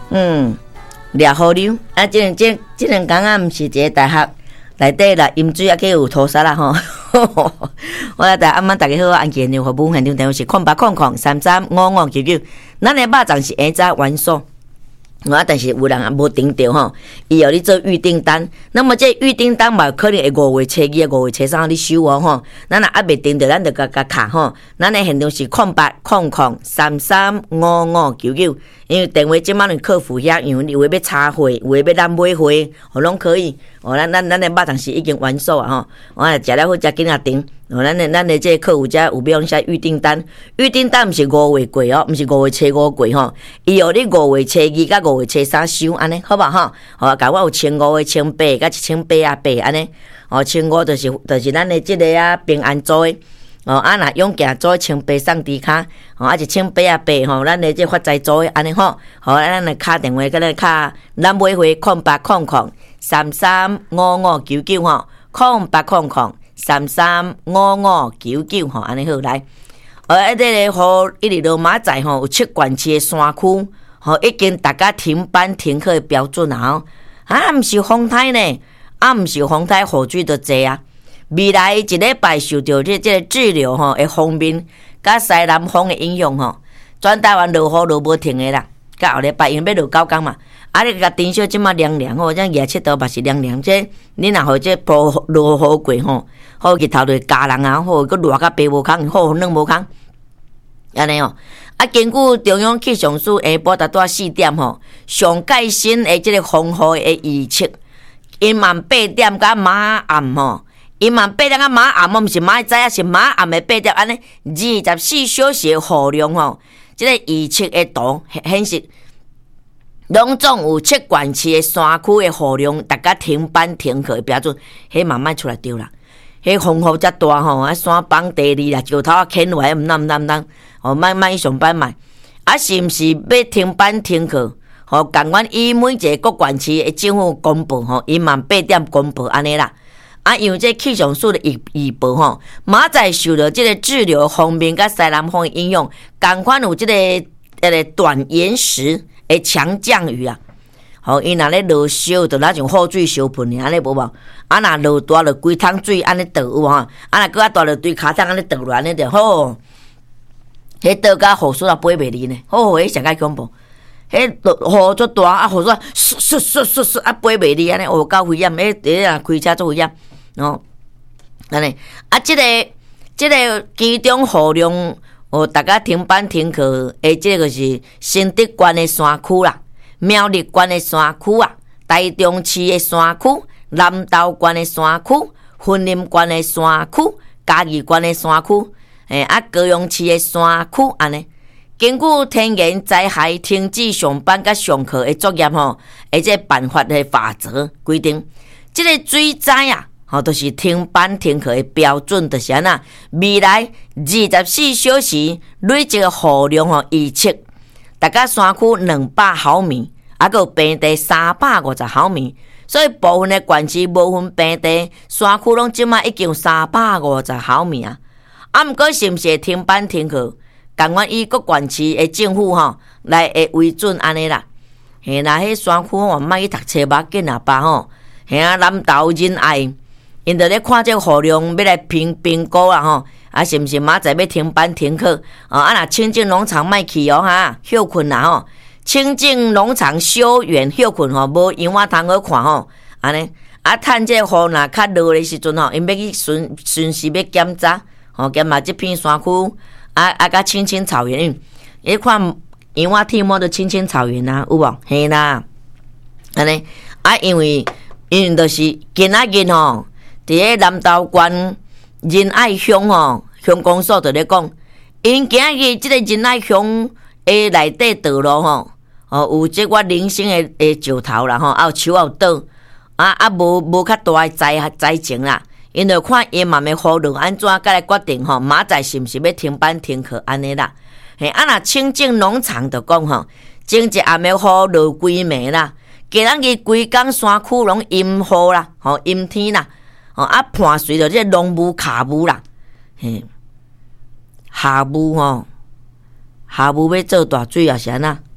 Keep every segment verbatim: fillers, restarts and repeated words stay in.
嗯，掠河流啊，即两即即两工啊，毋是一个大学内底啦，饮水啊，计有屠杀啦吼。我来大阿妈大家好，安健的服务现场电话是空八空空三三五五九九，咱的肉粽是下早完售。啊，但是有人也无订到吼，伊要你做预订单，那么这预订单嘛，可能会五月初二、五月初三你收哦吼。咱若还未订到，咱就甲甲卡吼。咱的现场是空八空空三三五五九九，因为电话即满的客服遐样，有诶要插货，有诶要咱买货，哦拢可以。哦，咱咱咱的肉粽是已经完售啊吼，我食了好食紧啊订。哦，咱的咱的这客户遮有要用写预订单，预订单毋是五月过哦，毋是五月初五过吼，伊要你五月初二甲五月初三收安尼，好无吼？哦，甲我有千五的千八甲一千八啊八安尼，哦，千五就是就是咱的即个啊平安做的，哦，啊若永健做的千八送伫卡，哦，啊一千八啊八吼，咱的这发财做的安尼吼，好，咱的卡电话甲咱卡，咱买回空八空空三三五五九九吼，空八空空。三三五五九九吼，安尼好来。而迄个吼，一直落马仔吼，有七管区的山区，吼已经大家停班停课的标准啊吼，啊毋是风台呢，啊毋是风台雨水就济啊。未来一礼拜受到这这个滞留吼的方面，甲西南风的影响吼，全台湾落雨落无停的啦。甲后礼拜因要落九工嘛。啊！你甲天小即马凉凉吼，这廿七度嘛是凉凉，这你若互这暴落雨过吼，好日头就加人啊，好个热甲白无空，好冷无空，安尼哦。啊，根据中央气象署下晡达多四点吼，上最新的即个风雨的预测，阴暗八点甲马暗吼，阴暗八点甲马暗，毋是马早啊，是马暗的八点安尼，二十四小时的雨量吼，即个预测的图显示。拢总有七县市的山区的雨量，大家停班停课的标准，迄慢慢出来对啦。迄风雨遮大吼，啊山崩地裂啦，石头啊牵落来，毋当毋当毋当，哦，莫莫去上班嘛。啊，是毋是要停班停课？吼，共阮以每一个各县市的政府公布吼，伊嘛八点公布安尼啦。啊，因为这气象署的预预报吼，马仔受到即个滞留方面甲西南风的影响，共款有即个呃个短延时。会强降雨啊！吼，伊若咧落小，就那种雨水小喷尔，安尼无无？啊，若落大就规桶水安尼倒有吼，啊，若搁较大就对骹桶安尼倒落安尼着好。迄倒甲雨水啊飞袂离呢，好，迄上介恐怖。迄落雨足大啊，雨水唰唰唰唰唰啊飞袂离安尼，哦，够危险！迄第啊开车足危险哦。安尼啊，即、这个即、这个其中雨量。哦，大家停班停课，诶，即个是新竹县的山区啦，苗栗县的山区啊，台中市的山区，南投县的山区，云林县的山区，嘉义县的山区，诶，啊，高雄市的山区安尼。根据天然灾害停止上班甲上课的作业吼，而且办法的法则规定，即、这个水灾啊。吼，都、就是停班停课的标准，就是安那。未来二十四小时累积的雨量吼预测，大家山区两百毫米，啊个平地三百五十毫米，所以部分的县市部分平地山区拢即马已经三百五十毫米啊。啊，毋过是毋是会停班停课？共阮以各县市的政府吼来会为准安尼啦。嘿，那迄山区吼，莫去读册吧，紧啊吧吼。嘿啊，南投仁爱。因着咧看这个雨量，要来评评估啊吼，啊是毋是明仔要停班停课？哦，啊若清境农场莫去哦哈，休困啦吼，清境农场休园休困吼，无영화通好看吼，安尼啊，趁这个雨若较落的时阵吼，因要去顺顺时要检查，吼检查这片山区，啊啊甲青青草原，你看영화题目就青青草原啊，有无？嘿啦，安尼啊，因为因就是今仔日吼。伫个南投县仁爱乡吼，乡公所就咧讲，因今日即个仁爱乡诶内底道路吼，哦有即我零星诶诶石头啦吼，啊有树啊有倒，啊啊无无较大诶灾灾情啦，因着看伊慢慢雨量安怎，甲来决定吼，明仔是毋是要停班停课安尼啦？嘿，啊若清境农场就讲吼，前一暗暝雨落规暝啦，今仔日规工山区拢阴雨啦，吼阴天啦。哦，啊，伴随着这浓雾、卡雾啦，嘿，下雾吼，下雾要做大水也是安那，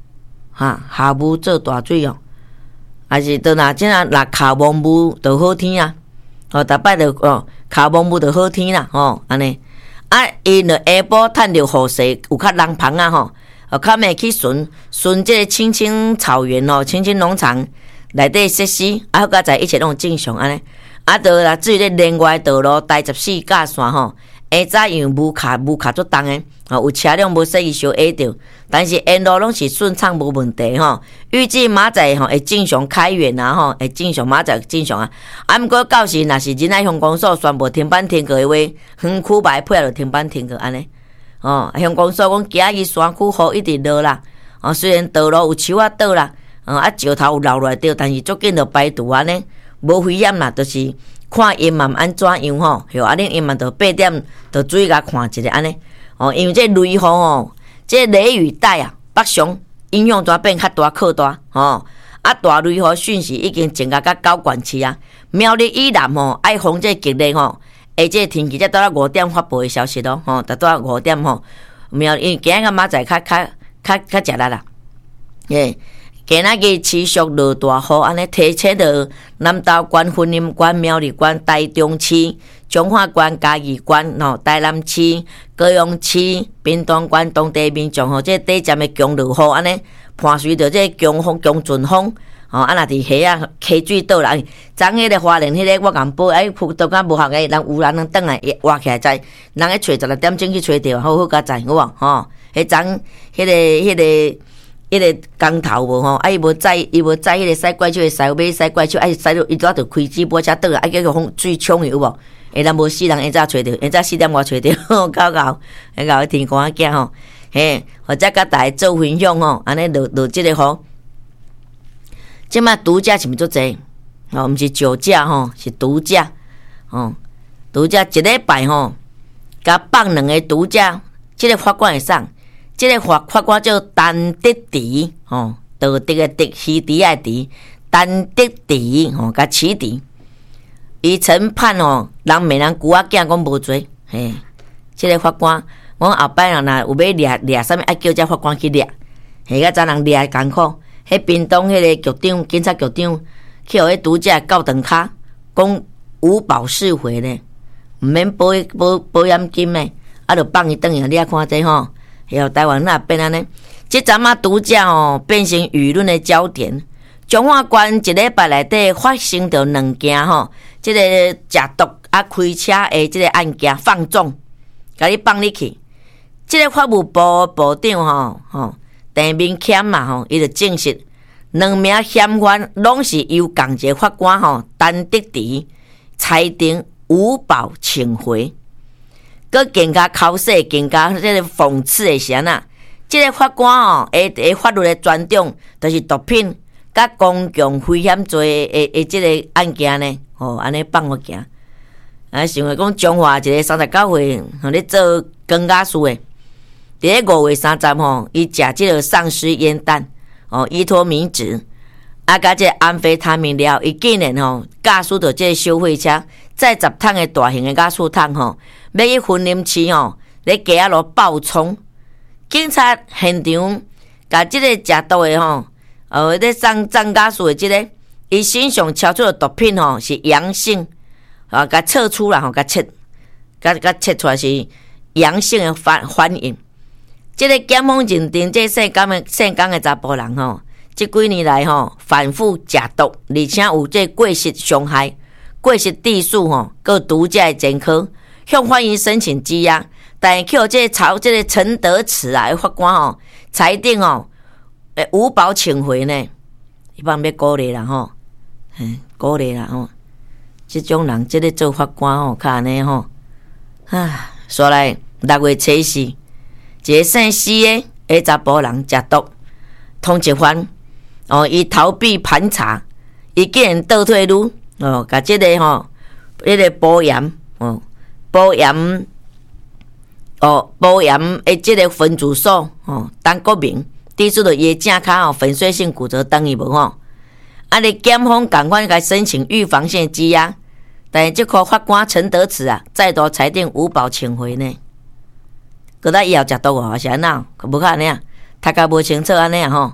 哈，下雾做大水哦，还是倒若即啊，若下蒙雾就好天啊，哦，逐摆就哦，下蒙雾就好天啦，吼，安尼。啊，因着下晡趁着雨势有较人芳啊，吼，哦，较免去巡巡即个青青草原哦，青青农场内底设施，啊，好甲在一切拢正常安尼。啊，倒啦，至于咧连外道路台十四架线吼，下早因为雾卡雾卡足重诶，哦，有车辆无适宜小下着，但是沿路拢是顺畅无问题吼。预计明仔吼会正常开源啊吼，会正常明仔正常啊。啊，毋过到时若是仁爱乡公所宣布停班停课诶话，园区嘛配合着停班停课安尼。哦，乡公所讲今日山区雨一直落啦，哦，虽然道路有树仔倒啦，哦啊石头有流落来着，但是足紧着排除安尼。无危险啦，就是看因嘛安怎样吼，吼啊，恁因嘛着八点着注意甲看一下安尼。哦，因为这雷雨吼，这雷雨带啊，北上影响怎变较大扩大吼。啊，大雷雨讯息已经增加到九县市啊。苗栗以南吼，爱风这激烈吼，而这天气才到了五点发布的消息咯，吼，达到五点吼。苗因为今日明仔较较较较食力啦，耶。今仔日持续落大雨，安尼提醒着南投县、云林县、苗栗县、台中市、彰化县、嘉义县、吼台南市、高雄市、屏东县当地民众吼，这短暂的强落雨安尼，伴随着这强风、强阵风，吼啊，若伫溪啊溪水倒来，昨迄个花莲迄个我共报，哎，都敢无效个，人有人能转来挖起来知，人咧找十六点钟去找着，好好甲知有无？吼，迄昨迄个迄个。迄个工头无吼，啊伊无载，伊无载迄个驶怪手的驶马驶怪手，啊驶到伊拄仔着开直播车倒来，啊叫个风水冲有无？下咱无死人，下早找着，下早四点外找着，搞搞，迄个天光仔囝吼，嘿，或者甲大家做分享吼，安尼落落即个雨。即摆毒驾是毋是足济？哦，毋是酒驾吼，是毒驾，哦，毒驾一礼拜吼，甲放两个毒驾，即个法官会送。即个法法官叫陈德池，吼，道德的德，西池的池，陈德池，吼，甲起池，伊曾判吼，人闽人古仔囝讲无罪，嘿，即个法官，我后摆人若有要掠掠啥物，爱叫这法官去掠，嘿，甲昨人掠艰苦，迄屏东迄个局长，警察局长去互迄毒驾告长骹，讲无保释回呢，毋免保保保险金呢，啊，就放伊转去，你啊看这吼。有台湾那变安尼，即阵啊毒驾哦变成舆论的焦点。彰化县一礼拜内底发生着两件吼，即、这个食毒啊开车的即个案件放纵，甲你放你去。即、这个法务部部长吼吼陈明谦嘛吼，伊就证实两名嫌犯拢是由共一个法官吼陈德池裁定无保请回。佮更加口舌，更加即个讽刺的是安那？即、这个法官哦，诶诶，法律的专长就是毒品甲公共危险罪诶诶，即个案件呢，哦，安尼放互行。啊，想话讲彰化一个三十九岁，吼咧做钢架师诶，伫咧五月三十吼，伊食即个丧尸烟弹，哦，依托明脂，啊，甲即个安非他命了，伊竟然吼驾驶着即个消费车，载十桶诶大型诶驾驶桶吼。要去云林市吼，咧街仔路爆冲，警察现场甲即个食毒的吼，呃，咧送张家属的即、这个，伊身上超出的毒品吼是阳性，啊，甲测出来吼，甲测，甲甲测出来是阳性的反反应。即、这个检方认定，这姓江的姓江的查甫人吼，即几年来吼反复食毒，而且有这过失伤害、过失致死吼，佮毒驾的前科。向法院申请羁押，但去这朝这个陈德池啊，法官哦裁定哦，诶无保请回呢，一般要鼓励啦吼，嗯，鼓励啦吼，这种人这个做法官哦，看安尼吼，啊，说来六月初四，一个姓施的诶查甫人食毒，通缉犯哦，伊逃避盘查，伊竟然倒退路哦，甲这个吼，迄、这个保严哦。保严哦，保严诶，即个分驻所哦，陈国明提出了伊正卡哦，粉碎性骨折等于无吼。啊，你检方赶快来申请预防性羁押，但是这个法官陈德池啊，再度裁定无保请回呢。搁咱以后食毒哦，是安那？无看安尼啊，读甲无清楚安尼啊吼，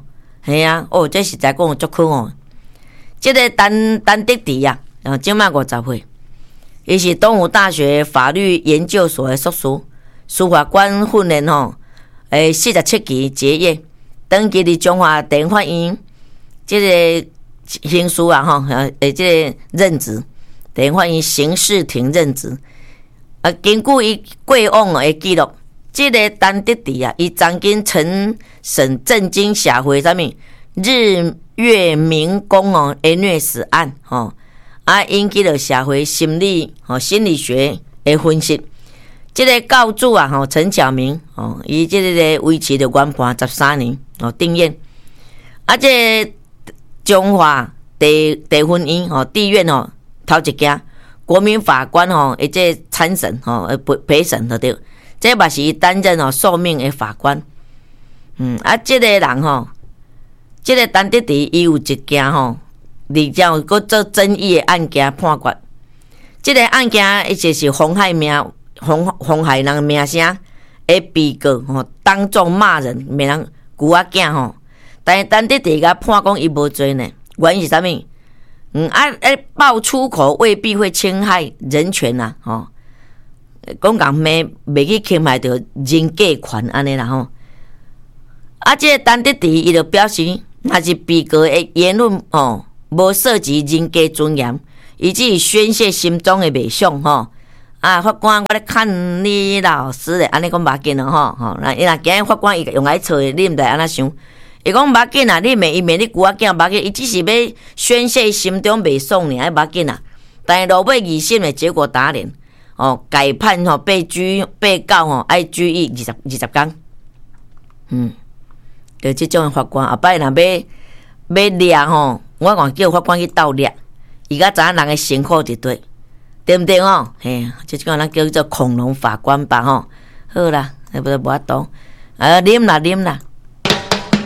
系啊，哦，这实在讲有足酷哦。这个陈陈德迪啊，然后今麦五十岁，伊是东吴大学法律研究所的硕士，司法官训练吼，诶，四十七期结业，登记伫中华电法院，这个刑事啊吼，诶，这个任职，电法院刑事庭任职。啊，根据伊过往的记录，这个陈德迪啊，伊曾经曾审震惊社会啥物日月明宫哦的虐死案吼，啊引起了社会心理吼心理学的分析。这个告主啊吼陈巧明哦，伊这个维持了原判十三年哦定谳。啊，这个中华地地分院吼地院吼头一件国民法官吼，而这参审吼陪陪审就对，这嘛是担任哦受命的法官。嗯啊，这个人吼。这个陈德迪伊有一件吼，而且有搁做争议的案件判决。这个案件伊就是妨害名、妨妨害人名声的被告吼，当众骂人，骂人牛仔囝吼。但是陈德迪甲判讲伊无罪呢，原因是啥物？嗯啊，诶，爆粗口未必会侵害人权呐，吼。讲讲咩袂去侵害到人格权安尼啦吼。啊，这个陈德迪伊就表示。若是被告的言论哦，无涉及人格尊严，以及宣泄心中的袂爽吼。啊，法官，我咧看你老师咧，安尼讲无要紧咯吼吼。那伊若今日法官伊用来找你毋知安怎想？伊讲无要紧啊，你骂伊骂你牛仔囝无要紧，伊只是要宣泄心中袂爽尔，无要紧啊。但是落尾二审的结果打脸哦，改判吼被拘被告吼爱拘役二十二十天，嗯。就即种法官，后摆若要要掠吼，我讲叫法官去斗掠，伊甲知影人诶辛苦伫对，对毋对吼？嘿，即种咱叫做恐龙法官吧吼。好啦，也不无法度，啊，啉啦啉啦。